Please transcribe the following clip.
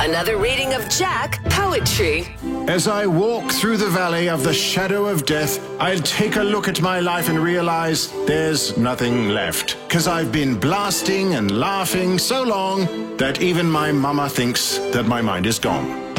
Another reading of Jack Poetry. As I walk through the valley of the shadow of death, I'll take a look at my life and realize there's nothing left. 'Cause I've been blasting and laughing so long that even my mama thinks that my mind is gone.